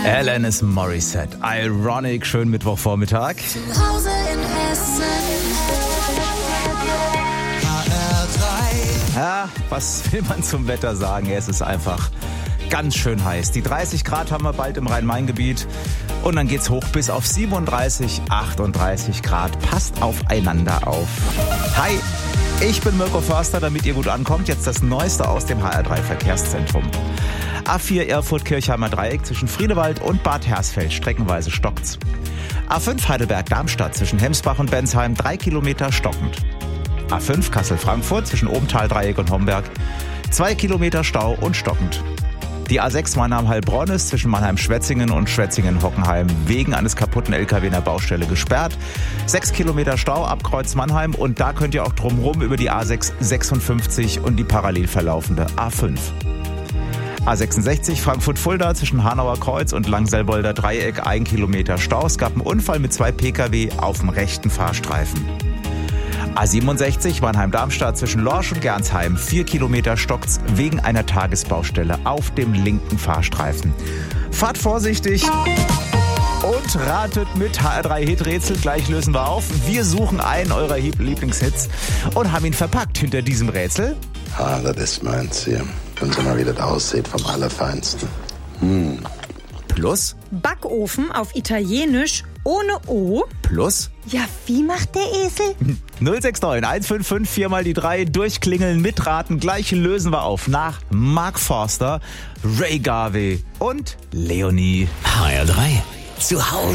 Alanis Morissette, Ironic, schönen Mittwochvormittag. Zu Hause in Hessen. Ja, was will man zum Wetter sagen? Es ist einfach ganz schön heiß. Die 30 Grad haben wir bald im Rhein-Main-Gebiet und dann geht's hoch bis auf 37, 38 Grad. Passt aufeinander auf. Hi, ich bin Mirko Förster, damit ihr gut ankommt. Jetzt das Neueste aus dem HR3 Verkehrszentrum. A4 Erfurt-Kirchheimer Dreieck zwischen Friedewald und Bad Hersfeld, streckenweise stockt's. A5 Heidelberg-Darmstadt zwischen Hemsbach und Bensheim, 3 Kilometer stockend. A5 Kassel-Frankfurt zwischen Obenthal-Dreieck und Homberg, 2 Kilometer Stau und stockend. Die A6 Mannheim-Heilbronn ist zwischen Mannheim-Schwetzingen und Schwetzingen-Hockenheim wegen eines kaputten LKW in der Baustelle gesperrt. 6 Kilometer Stau ab Kreuz Mannheim und da könnt ihr auch drumherum über die A6 56 und die parallel verlaufende A5. A66 Frankfurt-Fulda zwischen Hanauer Kreuz und Langselbolder Dreieck, 1 Kilometer Stau. Es gab einen Unfall mit 2 Pkw auf dem rechten Fahrstreifen. A67 Mannheim-Darmstadt zwischen Lorsch und Gernsheim, 4 Kilometer stockt's wegen einer Tagesbaustelle auf dem linken Fahrstreifen. Fahrt vorsichtig und ratet mit HR3 Hiträtsel. Gleich lösen wir auf. Wir suchen einen eurer Lieblingshits und haben ihn verpackt hinter diesem Rätsel. Ah, das ist meins hier. Können Sie mal, wie das aussieht, vom Allerfeinsten. Plus. Backofen auf Italienisch ohne O. Plus. Ja, wie macht der Esel? 069 155 4 mal die 3 durchklingeln, mitraten. Gleich lösen wir auf nach Mark Forster, Ray Garvey und Leonie. HR3 zu Hause.